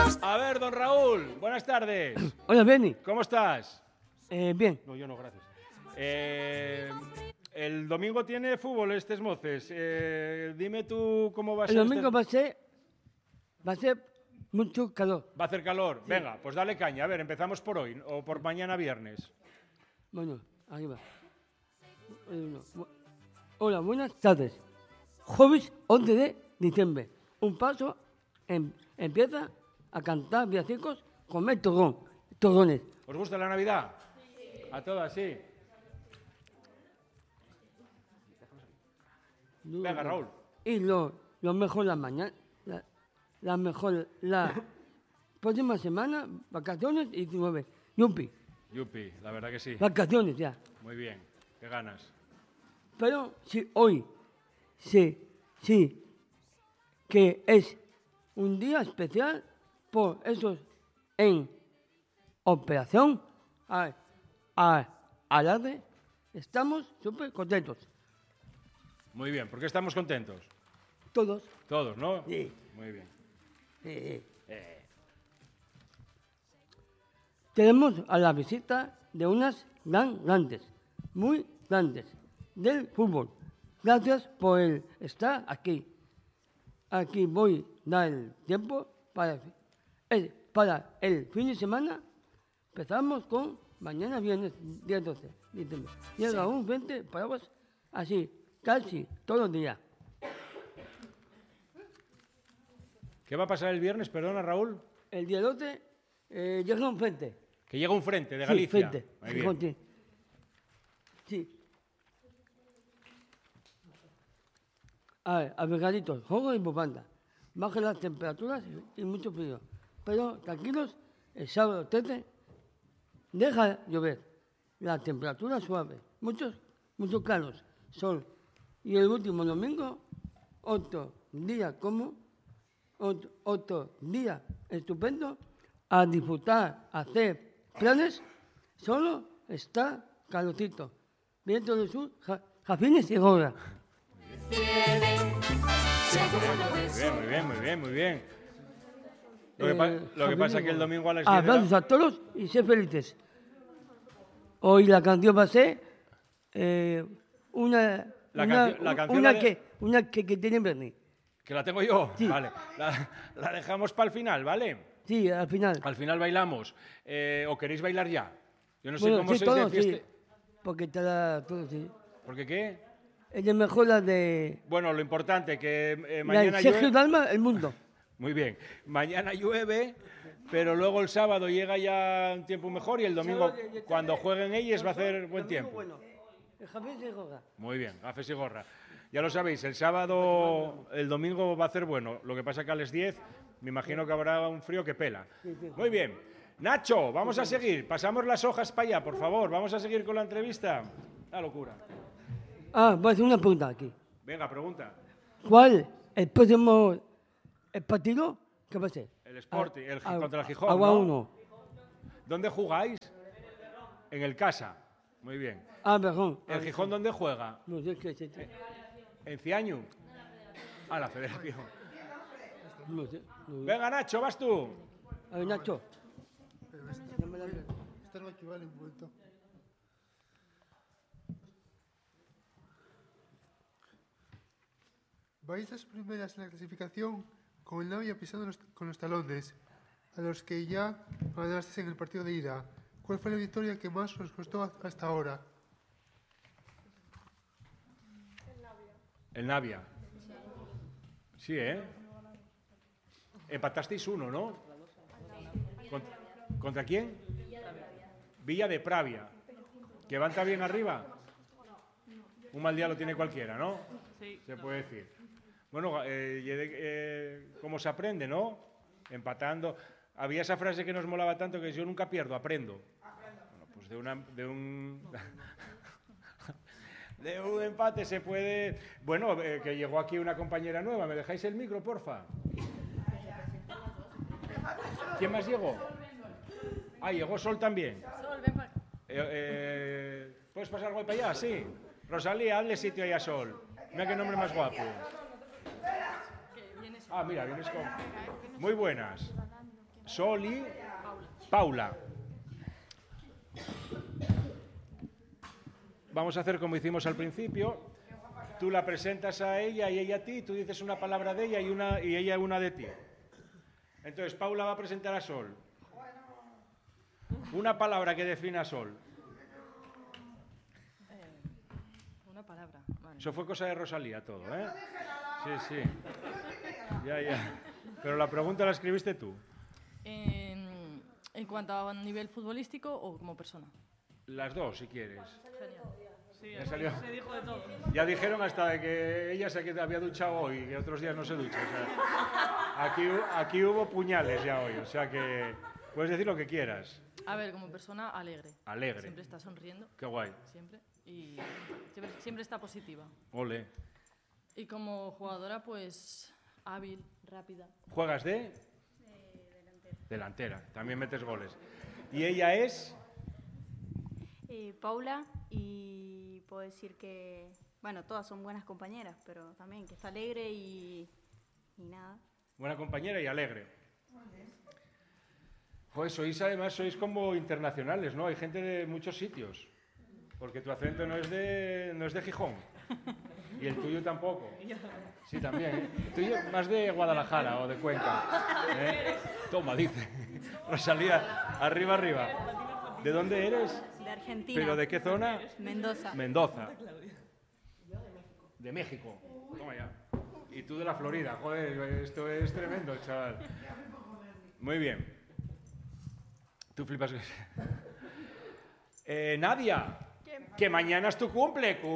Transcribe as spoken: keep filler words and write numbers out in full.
A ver, don Raúl, buenas tardes. Hola, Benny. ¿Cómo estás? Eh, bien. No, yo no, gracias. Eh, el domingo tiene fútbol este Esmoces. Eh, dime tú cómo va a El ser. domingo este... va a ser, va a ser mucho calor. Va a hacer calor. Sí. Venga, pues dale caña. A ver, empezamos por hoy o por mañana viernes. Bueno, arriba. Hola, buenas tardes. Jueves once de diciembre. Un paso em, empieza a cantar villancicos con el torrón, torrones. ¿Os gusta la Navidad? Sí. A todas, sí. Venga, Raúl. Y lo, lo mejor la mañana, la, la mejor la próxima semana, vacaciones y diecinueve. Yupi. Yupi, la verdad que sí. Vacaciones ya. Muy bien, qué ganas. Pero si hoy, sí, sí, que es un día especial, por eso en operación a, a, alarde estamos súper contentos. Muy bien, ¿por qué estamos contentos? Todos. Todos, ¿no? Sí. Muy bien. Sí. Eh. Tenemos a la visita de unas gran grandes, muy grandes, del fútbol. Gracias por el estar aquí. Aquí voy a dar el tiempo para el, para el fin de semana. Empezamos con mañana viernes, día doce. Llega sí. un veinte paraguas así, casi todos los días. ¿Qué va a pasar el viernes, perdona, Raúl? El día doce eh, llega un frente. Que llega un frente de Sí, Galicia. Frente. Muy bien. Sí. sí. A ver, abrigaditos, juego y bufanda. Bajan las temperaturas y mucho frío. Pero tranquilos, el sábado trece deja llover. La temperatura suave. Muchos, muchos claros. Sol. Y el último domingo, otro día como, otro, otro día estupendo, a disfrutar, a hacer planes, solo está calorcito. Viento del sur, ja, jafines y gorra. Muy bien, muy bien, muy bien, muy bien. Lo que, pa Eh, lo que pasa es que el domingo a las diez... Abrazos la... a todos y ser felices. Hoy la canción va a ser eh, una, la una, canción, la canción una, de... que, una que, que tiene Bernie. ¿Que la tengo yo? Sí. Vale. La, la dejamos para el final, ¿vale? Sí, al final. Al final bailamos. Eh, ¿O queréis bailar ya? Yo no sé bueno, cómo sí, sois todo, de fiesta. Sí. Porque te da todo, sí. ¿Por qué qué? Es mejor la de... Bueno, lo importante, que eh, mañana la de Sergio llueve... Dalma, El Mundo. Muy bien. Mañana llueve, pero luego el sábado llega ya un tiempo mejor y el domingo, cuando jueguen ellos, va a hacer buen tiempo. Bueno. El Gafes y gorra. Muy bien, gafes y gorra. Ya lo sabéis, el sábado, el domingo va a ser bueno. Lo que pasa que a las diez me imagino que habrá un frío que pela. Muy bien. Nacho, vamos a seguir. Pasamos las hojas para allá, por favor. Vamos a seguir con la entrevista. La locura. Ah, voy a hacer una pregunta aquí. Venga, pregunta. ¿Cuál el próximo el partido? ¿Qué va a ser? El Sporting, el, a, contra el Gijón, Agua ¿no? uno. ¿Dónde jugáis? En el Casa. Muy bien. Ah, perdón. ¿El Gijón dónde juega? No sé qué es esto. ¿En Ciañu? Ah, la Federación. No sé. No sé. Venga, Nacho, vas tú. A ver, Nacho. Pero esta, esta no equivale un momento. Vais las primeras en la clasificación con el Navia pisando los, con los talones, a los que ya ganasteis en el partido de ida. ¿Cuál fue la victoria que más os costó hasta ahora? El Navia. Sí, ¿eh? Empatasteis uno, ¿no? ¿Contra, ¿contra quién? Villa de Pravia. ¿Que va bien arriba? Un mal día lo tiene cualquiera, ¿no? Sí. Se puede decir. Bueno, eh, eh, ¿cómo se aprende, no? Empatando. Había esa frase que nos molaba tanto que yo nunca pierdo, aprendo. Bueno, pues de, una, de un... de un empate se puede... Bueno, eh, que llegó aquí una compañera nueva. ¿Me dejáis el micro, porfa? ¿Quién más llegó? Ah, llegó Sol también. Sol, ven para acá. Eh, eh, ¿Puedes pasar algo para allá? Sí. Rosalía, hazle sitio ahí a Sol. Mira qué nombre más guapo. Ah, mira, vienes con... Muy buenas. Sol y Paula. Vamos a hacer como hicimos al principio. Tú la presentas a ella y ella a ti, tú dices una palabra de ella y, una, y ella una de ti. Entonces, Paula va a presentar a Sol. Una palabra que defina a Sol. Eh, una palabra, vale. Eso fue cosa de Rosalía todo, ¿eh? Sí, sí. Ya, ya. Pero la pregunta la escribiste tú. En, en cuanto a nivel futbolístico o como persona. Las dos, si quieres. Genial. Sí, Ya salió. se dijo de todo. Ya dijeron hasta de que ella se había duchado hoy y que otros días no se ducha. O sea, aquí, aquí hubo puñales ya hoy, o sea que puedes decir lo que quieras. A ver, como persona, alegre. Alegre. Siempre está sonriendo. Qué guay. Siempre. Y siempre, siempre está positiva. Ole. Y como jugadora, pues hábil, rápida. ¿Juegas de? Eh, delantera. Delantera. También metes goles. ¿Y ella es? Eh, Paula, y puedo decir que, bueno, todas son buenas compañeras, pero también que está alegre y, y nada. Buena compañera y alegre. Joder, sois además, sois como internacionales, ¿no? Hay gente de muchos sitios. Porque tu acento no es de, no es de Gijón. Y el tuyo tampoco. Sí, también. ¿eh? El tuyo más de Guadalajara o de Cuenca. ¿eh? Toma, dice. Rosalía, arriba, arriba. ¿De dónde eres? De Argentina. ¿Pero de qué zona? Mendoza. Mendoza. De México. Toma ya. Y tú de la Florida. Joder, esto es tremendo, chaval. Muy bien. Tú flipas. Eh, Nadia, que mañana es tu cumple.